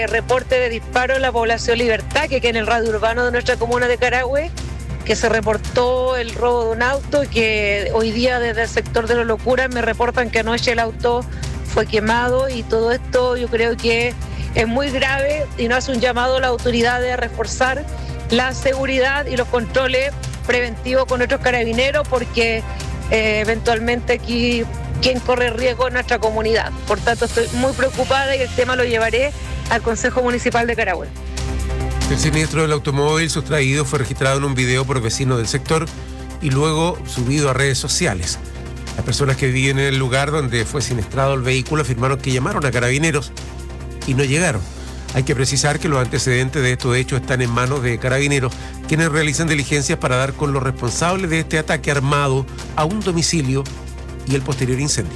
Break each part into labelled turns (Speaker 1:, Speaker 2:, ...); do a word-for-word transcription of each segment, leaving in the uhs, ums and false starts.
Speaker 1: Reporte de disparo en la población Libertad, que queda en el radio urbano de nuestra comuna de Carahue, que se reportó el robo de un auto y que hoy día desde el sector de la locura me reportan que anoche el auto fue quemado, y todo esto yo creo que es muy grave y nos hace un llamado a la autoridad de reforzar la seguridad y los controles preventivos con nuestros carabineros, porque eh, eventualmente aquí quien corre riesgo es nuestra comunidad. Por tanto, estoy muy preocupada y el tema lo llevaré al Consejo Municipal de Carahue.
Speaker 2: El siniestro del automóvil sustraído fue registrado en un video por vecinos del sector y luego subido a redes sociales. Las personas que viven en el lugar donde fue siniestrado el vehículo afirmaron que llamaron a carabineros y no llegaron. Hay que precisar que los antecedentes de estos hechos están en manos de carabineros, quienes realizan diligencias para dar con los responsables de este ataque armado a un domicilio y el posterior incendio.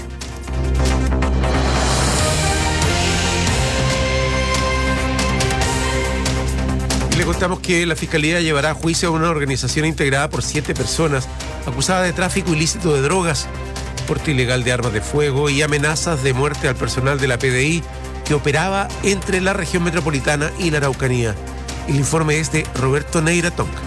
Speaker 2: Y le contamos que la Fiscalía llevará a juicio a una organización integrada por siete personas acusada de tráfico ilícito de drogas, porte ilegal de armas de fuego y amenazas de muerte al personal de la P D I que operaba entre la región metropolitana y la Araucanía. El informe es de Roberto Neira Tonka.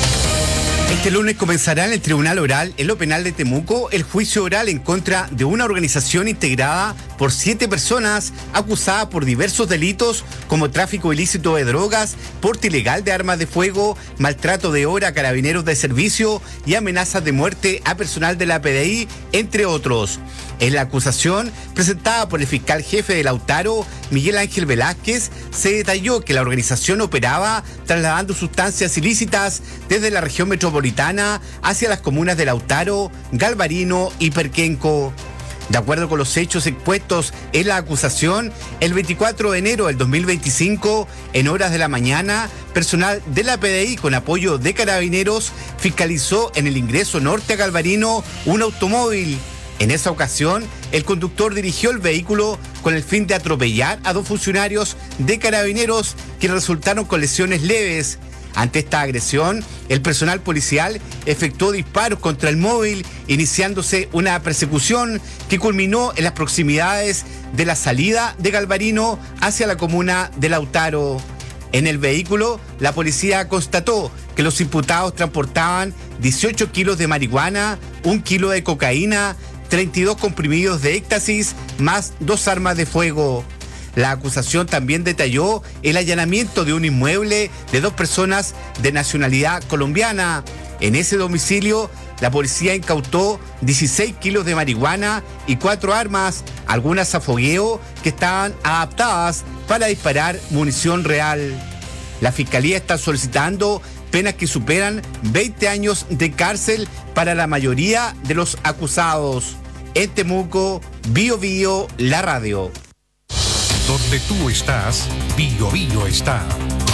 Speaker 3: Este lunes comenzará en el Tribunal Oral, en lo penal de Temuco, el juicio oral en contra de una organización integrada por siete personas acusadas por diversos delitos como tráfico ilícito de drogas, porte ilegal de armas de fuego, maltrato de hora a carabineros de servicio y amenazas de muerte a personal de la P D I, entre otros. En la acusación presentada por el fiscal jefe de Lautaro, Miguel Ángel Velázquez, se detalló que la organización operaba trasladando sustancias ilícitas desde la región metropolitana hacia las comunas de Lautaro, Galvarino y Perquenco. De acuerdo con los hechos expuestos en la acusación, el veinticuatro de enero del dos mil veinticinco, en horas de la mañana, personal de la P D I con apoyo de carabineros fiscalizó en el ingreso norte a Galvarino un automóvil. En esa ocasión, el conductor dirigió el vehículo con el fin de atropellar a dos funcionarios de carabineros que resultaron con lesiones leves. Ante esta agresión, el personal policial efectuó disparos contra el móvil, iniciándose una persecución que culminó en las proximidades de la salida de Galvarino hacia la comuna de Lautaro. En el vehículo, la policía constató que los imputados transportaban dieciocho kilos de marihuana, un kilo de cocaína, treinta y dos comprimidos de éxtasis, más dos armas de fuego. La acusación también detalló el allanamiento de un inmueble de dos personas de nacionalidad colombiana. En ese domicilio, la policía incautó dieciséis kilos de marihuana y cuatro armas, algunas a fogueo que estaban adaptadas para disparar munición real. La Fiscalía está solicitando penas que superan veinte años de cárcel para la mayoría de los acusados. En Temuco, Bio Bio, la radio.
Speaker 4: Donde tú estás, Bio Bio está.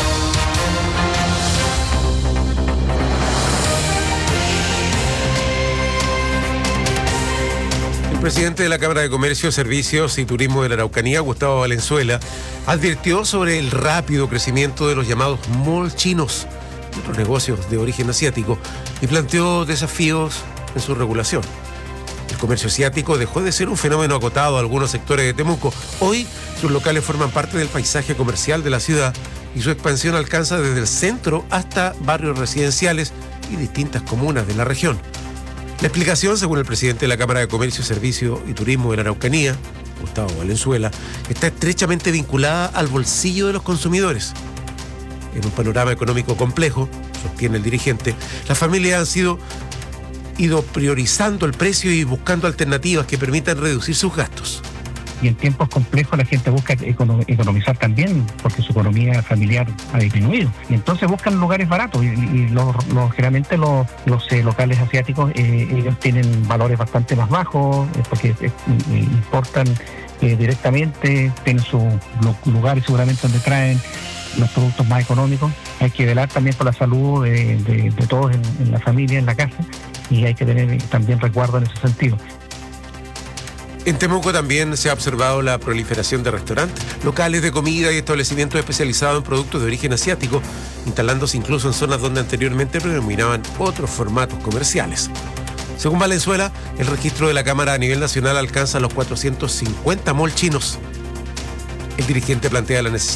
Speaker 2: El presidente de la Cámara de Comercio, Servicios y Turismo de la Araucanía, Gustavo Valenzuela, advirtió sobre el rápido crecimiento de los llamados malls chinos y otros negocios de origen asiático y planteó desafíos en su regulación. El comercio asiático dejó de ser un fenómeno acotado a algunos sectores de Temuco. Hoy sus locales forman parte del paisaje comercial de la ciudad y su expansión alcanza desde el centro hasta barrios residenciales y distintas comunas de la región. La explicación, según el presidente de la Cámara de Comercio, Servicio y Turismo de la Araucanía, Gustavo Valenzuela, está estrechamente vinculada al bolsillo de los consumidores. En un panorama económico complejo, sostiene el dirigente, las familias han sido ido priorizando el precio y buscando alternativas que permitan reducir sus gastos.
Speaker 5: Y en tiempos complejos la gente busca economizar también, porque su economía familiar ha disminuido. Y entonces buscan lugares baratos. Y, y los, los, generalmente los, los eh, locales asiáticos, eh, ellos tienen valores bastante más bajos, eh, porque eh, importan eh, directamente, tienen sus lugares seguramente donde traen los productos más económicos. Hay que velar también por la salud de, de, de todos en, en la familia, en la casa, y hay que tener también resguardo en ese sentido.
Speaker 2: En Temuco también se ha observado la proliferación de restaurantes, locales de comida y establecimientos especializados en productos de origen asiático, instalándose incluso en zonas donde anteriormente predominaban otros formatos comerciales. Según Valenzuela, el registro de la Cámara a nivel nacional alcanza los cuatrocientos cincuenta malls chinos. El dirigente plantea la necesidad